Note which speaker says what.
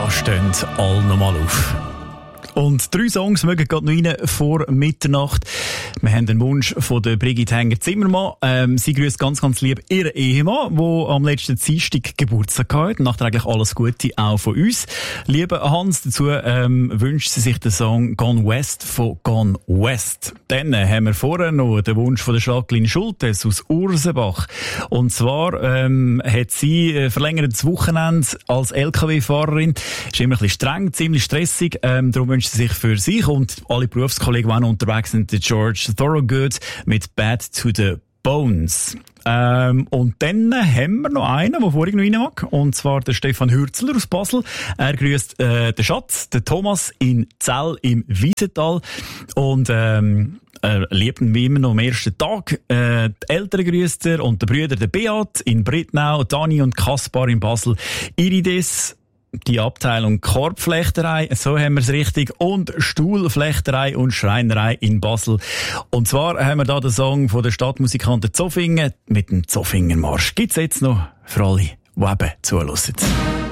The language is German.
Speaker 1: da stehen alle nochmal auf. Und 3 Songs mögen gerade noch rein vor Mitternacht. Wir haben den Wunsch von der Brigitte Hänger-Zimmermann. Sie grüßt ganz, ganz lieb ihren Ehemann, der am letzten Dienstag Geburtstag hatte. Nachträglich alles Gute auch von uns. Lieber Hans, dazu wünscht sie sich den Song Gone West von Gone West. Dann haben wir vorher noch den Wunsch von der Jacqueline Schultes aus Ursenbach. Und zwar hat sie verlängertes Wochenende als LKW-Fahrerin. Ist immer ein bisschen streng, ziemlich stressig. Darum wünscht sie sich für sich und alle Berufskollegen, die auch noch unterwegs sind, der George Thorogood mit Bad to the Bones. Und dann haben wir noch einen, der vorhin noch rein mag, und zwar der Stefan Hürzler aus Basel. Er grüßt den Schatz, den Thomas in Zell im Wiesental und liebt ihn wie immer noch am ersten Tag. Die Eltern grüßt er und die Brüder, der Beat in Brittnau, Dani und Kaspar in Basel, Irides, die Abteilung Korbflechterei, so haben wir es richtig, und Stuhlflechterei und Schreinerei in Basel. Und zwar haben wir da den Song von der Stadtmusikanten Zofingen mit dem Zofingermarsch. Gibt's jetzt noch für alle, die eben zuhören.